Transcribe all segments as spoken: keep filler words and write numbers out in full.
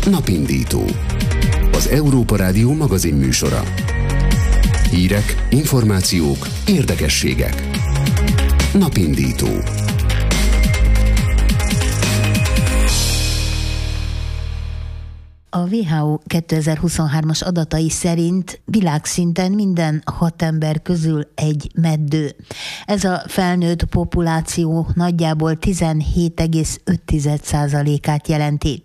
Napindító. Az Európa Rádió magazinműsora. Hírek, információk, érdekességek. Napindító. A dupla vé há ó kétezer-huszonhármas adatai szerint világszinten minden hat ember közül egy meddő. Ez a felnőtt populáció nagyjából tizenhét egész öt százalékát jelenti.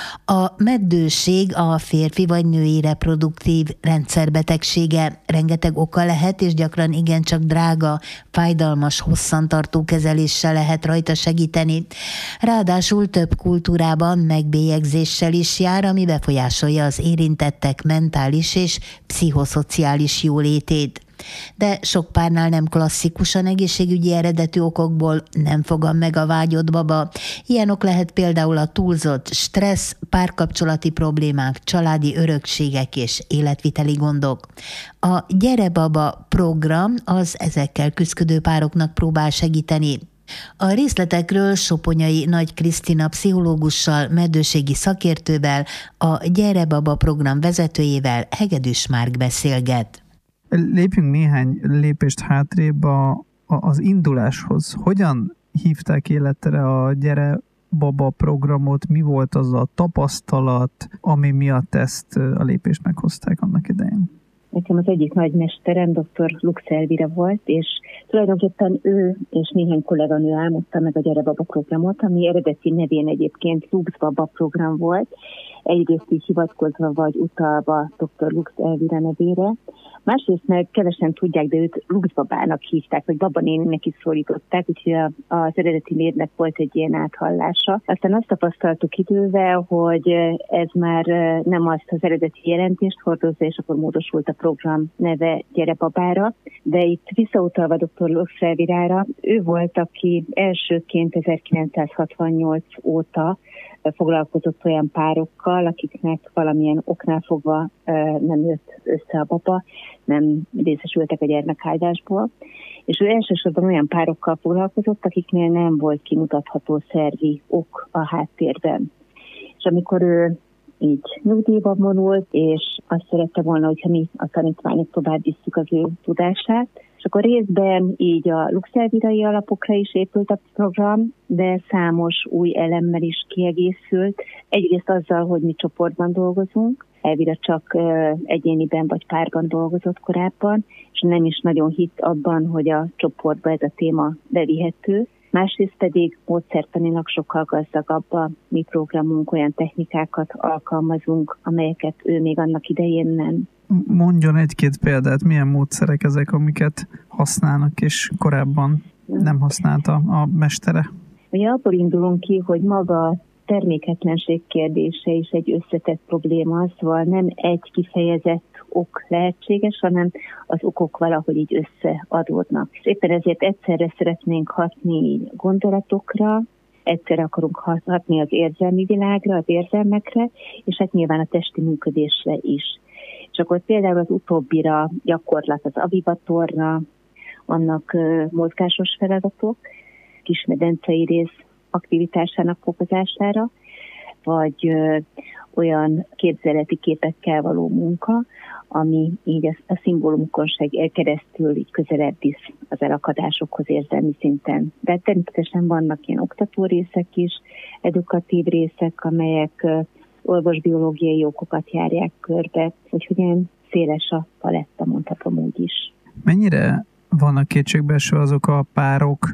A meddőség a férfi vagy női reproduktív rendszerbetegsége. Rengeteg oka lehet, és gyakran igencsak drága, fájdalmas, hosszantartó kezeléssel lehet rajta segíteni. Ráadásul több kultúrában megbélyegzéssel is jár, ami befolyásolja az érintettek mentális és pszichoszociális jólétét. De sok párnál nem klasszikusan egészségügyi eredetű okokból nem fogad meg a vágyott baba. Ilyenok lehet például a túlzott stressz, párkapcsolati problémák, családi örökségek és életviteli gondok. A Gyere Baba program az ezekkel küszködő pároknak próbál segíteni. A részletekről Soponyai Nagy Krisztina pszichológussal, meddőségi szakértővel, a Gyere Baba program vezetőjével Hegedűs Márk beszélget. Lépjünk néhány lépést hátrébb a, a, az induláshoz. Hogyan hívták életre a Gyere Baba programot? Mi volt az a tapasztalat, ami miatt ezt a lépést meghozták annak idején? Nekem az egyik nagymesterem doktor Lux Elvira volt, és tulajdonképpen ő és néhány kolléganő álmodta meg a Gyere Baba programot, ami eredeti nevén egyébként Lux Baba program volt, egyrészt így hivatkozva vagy utalva doktor Lux Elvira nevére, másrészt meg kevesen tudják, de őt Lux Babának hívták, vagy Baba néninek is szólították, úgyhogy az eredeti névnek volt egy ilyen áthallása. Aztán azt tapasztaltuk idővel, hogy ez már nem azt az eredeti jelentést hordozza, és akkor módosult a program neve Gyere Babára, de itt visszautalva doktor Lux Elvirára, ő volt, aki elsőként ezerkilencszázhatvannyolc óta foglalkozott olyan párokkal, akiknek valamilyen oknál fogva nem jött össze a baba, nem részesültek a gyermekáldásból. És ő elsősorban olyan párokkal foglalkozott, akiknél nem volt kimutatható szervi ok a háttérben. És amikor ő így nyugdíjba vonult, és azt szerette volna, hogyha mi a tanítványok tovább visszük az ő tudását, és akkor részben így a Lux Elvirai alapokra is épült a program, de számos új elemmel is kiegészült. Egyrészt azzal, hogy mi csoportban dolgozunk, Elvira csak egyéniben vagy párban dolgozott korábban, és nem is nagyon hitt abban, hogy a csoportba ez a téma bevihető. Másrészt pedig módszertanilag sokkal gazdagabb a mi programunk, olyan technikákat alkalmazunk, amelyeket ő még annak idején nem. Mondjon egy-két példát, milyen módszerek ezek, amiket használnak, és korábban nem használta a mestere? Ugye abból indulunk ki, hogy maga terméketlenség kérdése is egy összetett probléma, szóval nem egy kifejezett ok lehetséges, hanem az okok valahogy így összeadódnak. És éppen ezért egyszerre szeretnénk hatni gondolatokra, egyszerre akarunk hatni az érzelmi világra, az érzelmekre, és hát nyilván a testi működésre is. És akkor például az utóbbira gyakorlat az avivatorra, vannak uh, mozgásos feladatok, kismedencei rész aktivitásának fokozására, vagy ö, olyan képzeleti képekkel való munka, ami így a, a szimbólumokon keresztül így közelebb visz az elakadásokhoz érzelmi szinten. De természetesen vannak ilyen oktató részek is, edukatív részek, amelyek ö, orvosbiológiai okokat járják körbe, úgyhogy ilyen széles a paletta, mondhatom úgy is. Mennyire vannak kétségbeesve azok a párok,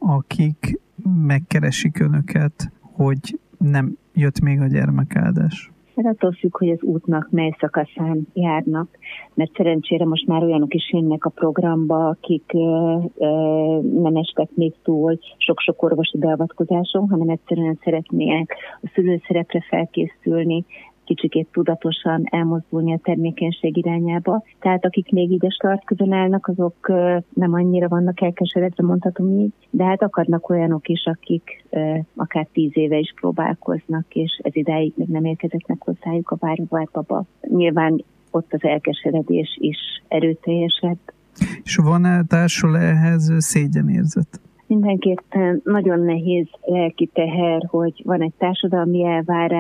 akik megkeresik önöket, hogy nem jött még a gyermekáldás? Ez attól függ, hogy az útnak mely szakaszán járnak, mert szerencsére most már olyanok is jönnek a programba, akik ö, ö, nem estek még túl sok-sok orvosi beavatkozáson, hanem egyszerűen szeretnének a szülőszerepre felkészülni, kicsikét tudatosan elmozdulni a termékenység irányába. Tehát akik még így a startközön állnak, azok nem annyira vannak elkeseredve, mondhatom így, de hát akadnak olyanok is, akik akár tíz éve is próbálkoznak, és ez idáig még nem érkezett meg hozzájuk a várt baba. Nyilván ott az elkeseredés is erőteljesebb. És van-e társul ehhez szégyenérzet? Mindenképpen nagyon nehéz lelki teher, hogy van egy társadalmi elvárás,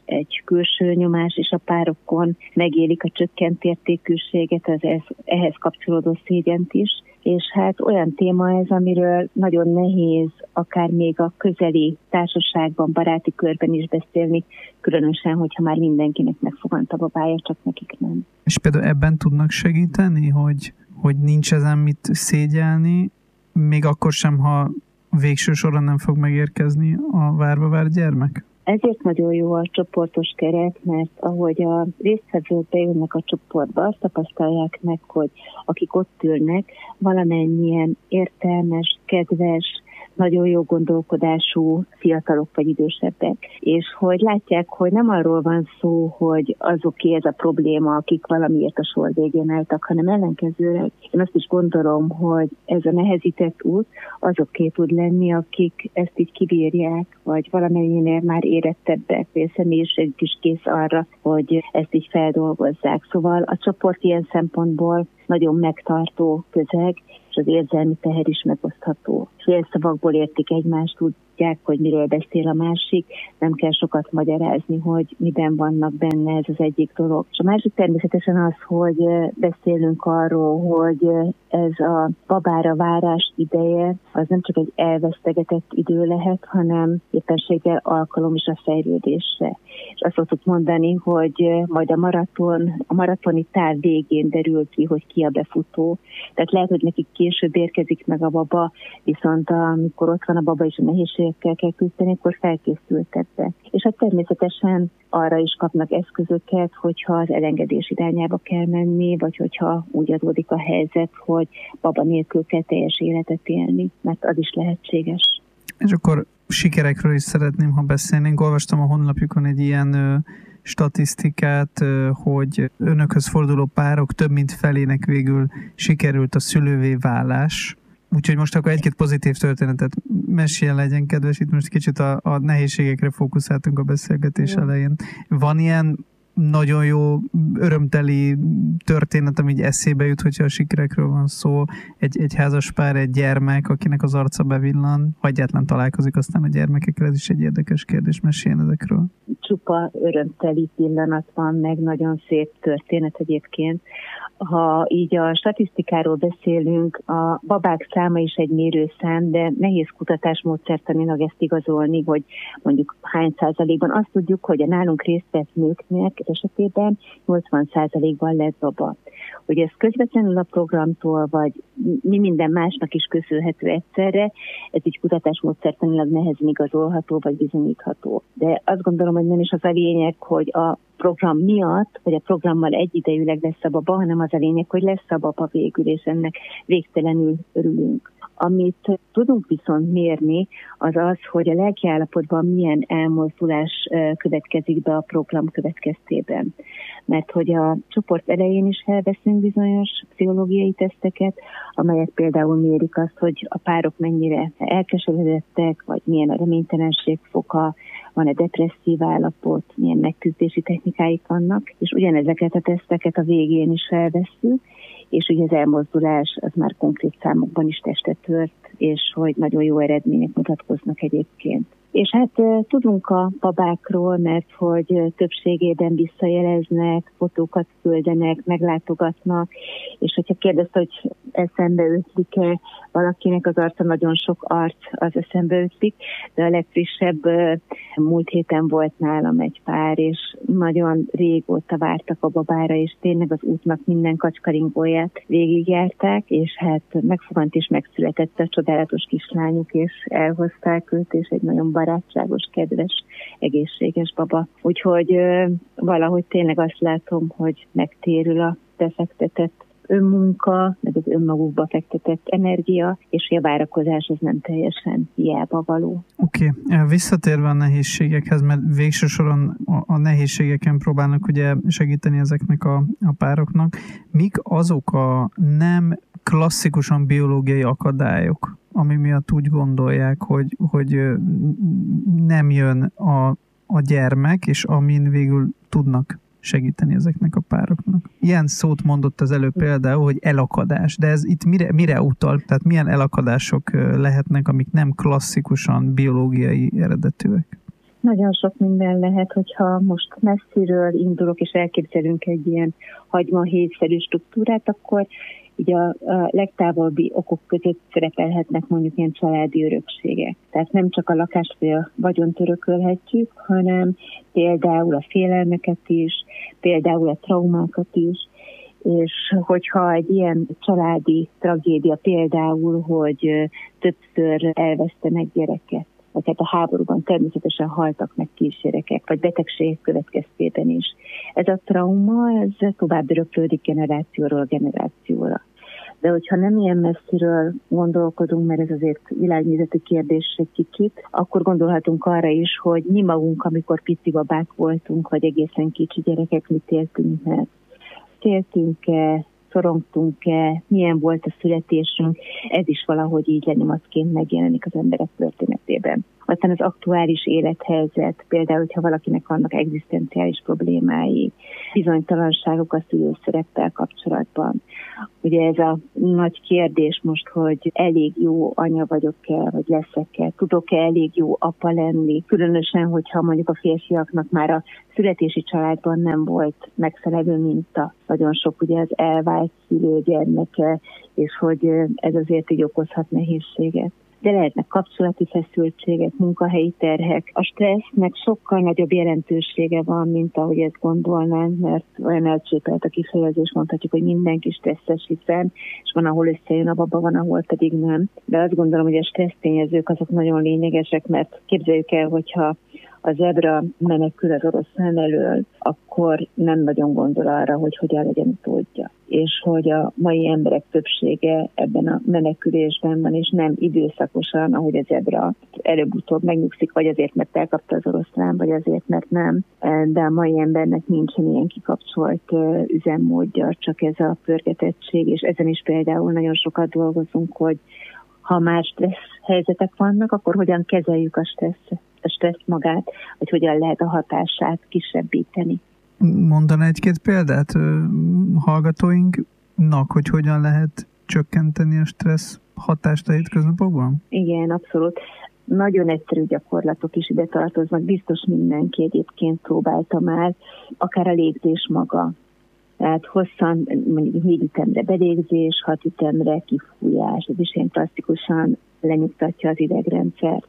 egy külső nyomás is a párokon, megélik a csökkent értékűséget, az ehhez kapcsolódó szégyent is, és hát olyan téma ez, amiről nagyon nehéz akár még a közeli társaságban, baráti körben is beszélni, különösen, hogyha már mindenkinek megfogant a babája, csak nekik nem. És például ebben tudnak segíteni, hogy, hogy nincs ezen mit szégyelni, még akkor sem, ha végső soron nem fog megérkezni a várva várt gyermek? Ezért nagyon jó a csoportos keret, mert ahogy a résztvevők beülnek a csoportba, azt tapasztalják meg, hogy akik ott ülnek, valamennyien értelmes, kedves, nagyon jó gondolkodású fiatalok vagy idősebbek, és hogy látják, hogy nem arról van szó, hogy azoké ez a probléma, akik valamiért a sor végén álltak, hanem ellenkezőleg. Én azt is gondolom, hogy ez a nehezített út azoké tud lenni, akik ezt így kibírják, vagy valamennyinél már érettebbek, vagy a személyiségük is kész arra, hogy ezt így feldolgozzák. Szóval a csoport ilyen szempontból nagyon megtartó közeg, és az érzelmi teher is megosztható. Félszavakból értik egymást, tudják, hogy miről beszél a másik, nem kell sokat magyarázni, hogy miben vannak benne, ez az egyik dolog. És a másik természetesen az, hogy beszélünk arról, hogy ez a babára várás ideje, az nem csak egy elvesztegetett idő lehet, hanem éppenséggel alkalom is a fejlődésre. És azt szoktuk mondani, hogy majd a maraton, a maratoni táv végén derül ki, hogy ki a befutó. Tehát lehet, hogy nekik később érkezik meg a baba, viszont amikor ott van a baba és a nehézségekkel kell küzdeni, akkor felkészültetve. És hát természetesen arra is kapnak eszközöket, hogyha az elengedés irányába kell menni, vagy hogyha úgy adódik a helyzet, hogy baba nélkül kell teljes életet élni, mert az is lehetséges. És akkor sikerekről is szeretném, ha beszélnénk. Olvastam a honlapjukon egy ilyen ö, statisztikát, ö, hogy önökhöz forduló párok több mint felének végül sikerült a szülővé válás. Úgyhogy most akkor egy-két pozitív történetet meséljen, legyen kedves. Itt most kicsit a, a nehézségekre fókuszáltunk a beszélgetés mm. elején. Van ilyen nagyon jó, örömteli történet, ami így eszébe jut, hogyha a sikerekről van szó, egy, egy házas pár, egy gyermek, akinek az arca bevillan, ha egyáltalán találkozik aztán a gyermekekkel, ez is egy érdekes kérdés, meséljen ezekről. Csupa örömteli pillanat van, meg nagyon szép történet egyébként. Ha így a statisztikáról beszélünk, a babák száma is egy mérőszám, de nehéz kutatásmódszertanilag ezt igazolni, hogy mondjuk hány százalékban. Azt tudjuk, hogy a nálunk részt vett nőknek esetében nyolcvan százalékban lett baba. Hogy ez közvetlenül a programtól, vagy mi minden másnak is köszönhető egyszerre, ez így kutatásmódszertanilag nehezen igazolható, vagy bizonyítható. De azt gondolom, hogy nem is az a lényeg, hogy a program miatt, vagy a programmal egyidejűleg lesz a baba, hanem az a lényeg, hogy lesz a baba végül, és ennek végtelenül örülünk. Amit tudunk viszont mérni, az az, hogy a lelkiállapotban milyen elmozdulás következik be a program következtében. Mert hogy a csoport elején is elveszünk bizonyos pszichológiai teszteket, amelyek például mérik azt, hogy a párok mennyire elkeseredettek, vagy milyen a reménytelenség foka, van-e depresszív állapot, milyen megküzdési technikáik vannak, és ugyanezeket a teszteket a végén is felvesszük, és ugye az elmozdulás az már konkrét számokban is testet tört, és hogy nagyon jó eredmények mutatkoznak egyébként. És hát tudunk a babákról, mert hogy többségében visszajeleznek, fotókat küldenek, meglátogatnak, és hogyha kérdezte, hogy eszembe ötlik-e valakinek az arca, nagyon sok arc az eszembe ötlik, de a legfrissebb múlt héten volt nálam egy pár, és nagyon régóta vártak a babára, és tényleg az útnak minden kacskaringóját végigjárták, és hát megfogant és megszületett a csodálatos kislányuk, és elhozták őt, és egy nagyon barátságos, kedves, egészséges baba. Úgyhogy valahogy tényleg azt látom, hogy megtérül a befektetett önmunka, meg az önmagukba fektetett energia, és a várakozás az nem teljesen hiába való. Oké, okay. Visszatérve a nehézségekhez, mert végső soron a nehézségeken próbálnak ugye segíteni ezeknek a, a pároknak. Mik azok a nem klasszikusan biológiai akadályok, ami miatt úgy gondolják, hogy, hogy nem jön a, a gyermek, és amin végül tudnak segíteni ezeknek a pároknak. Ilyen szót mondott az előbb például, hogy elakadás, de ez itt mire, mire utal? Tehát milyen elakadások lehetnek, amik nem klasszikusan biológiai eredetűek? Nagyon sok minden lehet, hogyha most messziről indulok, és elképzelünk egy ilyen hagymahéjszerű struktúrát, akkor így a, a legtávolabbi okok között szerepelhetnek mondjuk ilyen családi örökségek. Tehát nem csak a lakást vagy a vagyont örökölhetjük, hanem például a félelmeket is, például a traumákat is, és hogyha egy ilyen családi tragédia például, hogy többször elvesztenek gyereket, vagy hát a háborúban természetesen haltak meg kisgyerekek, vagy betegségek következtében is. Ez a trauma, ez tovább öröklődik generációról generációra. De hogyha nem ilyen messziről gondolkodunk, mert ez azért világnézeti kérdés egy kicsit, akkor gondolhatunk arra is, hogy mi magunk, amikor pici babák voltunk, vagy egészen kicsi gyerekek, mit éltünk meg. Féltünk-e, szorongtunk-e, milyen volt a születésünk, ez is valahogy így lenyomatként megjelenik az emberek történetében. Aztán az aktuális élethelyzet, például, hogyha valakinek vannak egzisztenciális problémái, bizonytalanságok a szülőszereppel kapcsolatban. Ugye ez a nagy kérdés most, hogy elég jó anya vagyok-e, vagy leszek-e, tudok-e elég jó apa lenni, különösen, hogyha mondjuk a férfiaknak már a születési családban nem volt megfelelő minta. Nagyon sok ugye az elvált szülő gyermeke, és hogy ez azért így okozhat nehézséget. De lehetnek kapcsolati feszültségek, munkahelyi terhek. A stressznek sokkal nagyobb jelentősége van, mint ahogy ezt gondolnánk, mert olyan elcsépelt a kifejezés, mondhatjuk, hogy mindenki stresszes, hiszen, és van, ahol összejön a baba, van, ahol pedig nem. De azt gondolom, hogy a stressz tényezők azok nagyon lényegesek, mert képzeljük el, hogyha a zebra menekül az oroszlán elől, akkor nem nagyon gondol arra, hogy hogyan legyen utódja. És hogy a mai emberek többsége ebben a menekülésben van, és nem időszakosan, ahogy a zebra előbb-utóbb megnyugszik, vagy azért, mert elkapta az oroszlán, vagy azért, mert nem. De a mai embernek nincsen ilyen kikapcsolt üzemmódja, csak ez a pörgetettség, és ezen is például nagyon sokat dolgozunk, hogy ha már stressz helyzetek vannak, akkor hogyan kezeljük a stressz, a stressz magát, vagy hogyan lehet a hatását kisebbíteni. Mondaná egy-két példát hallgatóinknak, hogy hogyan lehet csökkenteni a stressz hatást a hétköznapokban? Igen, abszolút. Nagyon egyszerű gyakorlatok is ide tartoznak, biztos mindenki egyébként próbálta már, akár a légzés maga. Tehát hosszan, mondjuk négy ütemre belégzés, hat ütemre kifújás, ez is ilyen plastikusan lenyugtatja az idegrendszert.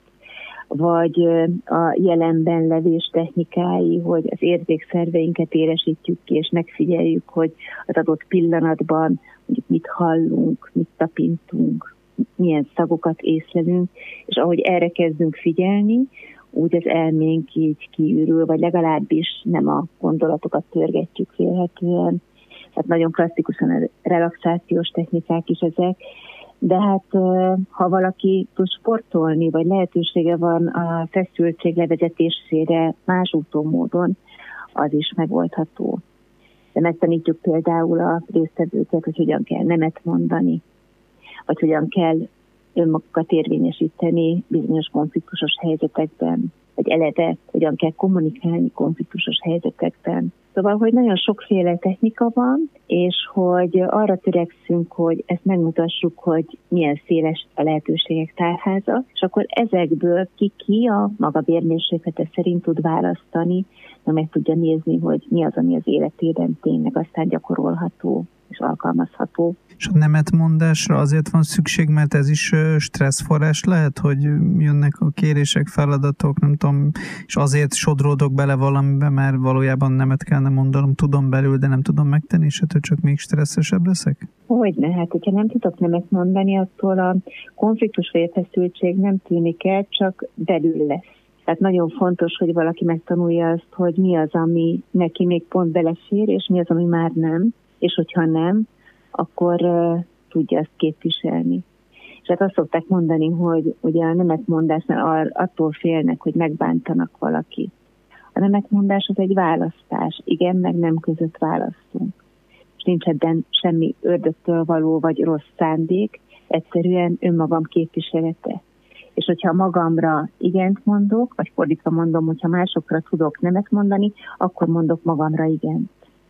Vagy a jelenben levés technikái, hogy az érzékszerveinket éresítjük ki, és megfigyeljük, hogy az adott pillanatban mondjuk mit hallunk, mit tapintunk, milyen szagokat észlelünk, és ahogy erre kezdünk figyelni, úgy az elménk így kiürül, vagy legalábbis nem a gondolatokat pörgetjük vélhetően. Tehát nagyon klasszikusan a relaxációs technikák is ezek, de hát ha valaki tud sportolni, vagy lehetősége van a feszültség levezetésére más úton módon, az is megoldható. De megtanítjuk például a résztvevőket, hogy hogyan kell nemet mondani, vagy hogyan kell önmagukat érvényesíteni bizonyos konfliktusos helyzetekben, vagy eleve hogyan kell kommunikálni konfliktusos helyzetekben. Szóval, hogy nagyon sokféle technika van, és hogy arra törekszünk, hogy ezt megmutassuk, hogy milyen széles a lehetőségek tárháza, és akkor ezekből ki-ki a maga bérmérséklete szerint tud választani, meg tudja nézni, hogy mi az, ami az életében tényleg aztán gyakorolható és alkalmazható. És a nemetmondásra azért van szükség, mert ez is stresszforrás lehet, hogy jönnek a kérések, feladatok, nem tudom, és azért sodródok bele valamibe, mert valójában nemet kellene mondanom, tudom belül, de nem tudom megtenni, és ettől csak még stresszesebb leszek? Hogyne, hát hogyha nem tudok nemet mondani, attól a konfliktus vagy a feszültség nem tűnik el, csak belül lesz. Tehát nagyon fontos, hogy valaki megtanulja azt, hogy mi az, ami neki még pont belefér, és mi az, ami már nem. És hogyha nem, akkor uh, tudja ezt képviselni. És hát azt szokták mondani, hogy ugye a nemetmondásnál attól félnek, hogy megbántanak valakit. A nemetmondás az egy választás. Igen, meg nem között választunk. És nincs ebben semmi ördögtől való vagy rossz szándék, egyszerűen önmagam képviselete. És hogyha magamra igent mondok, vagy fordítva mondom, hogyha másokra tudok nemet mondani, akkor mondok magamra igent.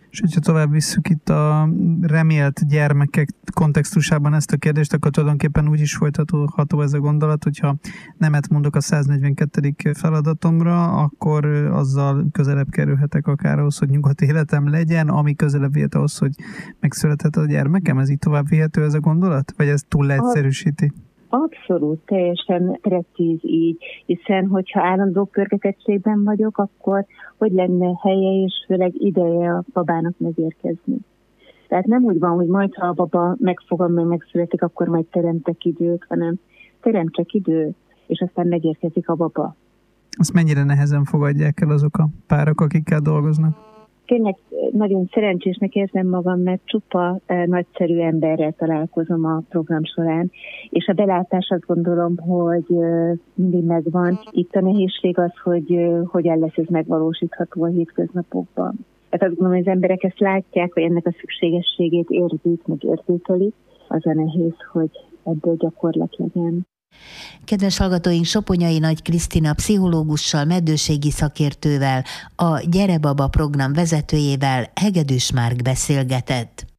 És hogyha tovább visszük itt a remélt gyermekek kontextusában ezt a kérdést, akkor tulajdonképpen úgy is folytatható ez a gondolat, hogyha nemet mondok a száznegyvenkettedik feladatomra, akkor azzal közelebb kerülhetek akár ahhoz, hogy nyugodt életem legyen, ami közelebb vihet ahhoz, hogy megszülethet a gyermekem. Ez így tovább vihető ez a gondolat? Vagy ez túl leegyszerűsíti? Abszolút, teljesen precíz így, hiszen hogyha állandó pörgetettségben vagyok, akkor hogy lenne helye és főleg ideje a babának megérkezni. Tehát nem úgy van, hogy majd ha a baba megfogam, meg megszületik, akkor majd teremtek időt, hanem teremtek időt, és aztán megérkezik a baba. Azt mennyire nehezen fogadják el azok a párok, akikkel dolgoznak? Tényleg nagyon szerencsésnek érzem magam, mert csupa nagyszerű emberrel találkozom a program során, és a belátás azt gondolom, hogy mindig megvan. Itt a nehézség az, hogy hogyan lesz ez megvalósítható a hétköznapokban. Tehát azt gondolom, hogy az emberek ezt látják, hogy ennek a szükségességét érzik, meg értékelik. Az a nehéz, hogy ebből gyakorlat legyen. Kedves hallgatóink, Soponyai Nagy Krisztina pszichológussal, meddőségi szakértővel, a Gyere Baba program vezetőjével Hegedűs Márk beszélgetett.